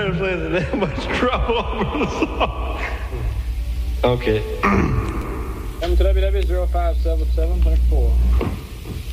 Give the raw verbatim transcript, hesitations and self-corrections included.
playing in that much trouble over the song. Okay. Come to W W zero five seven seven point four.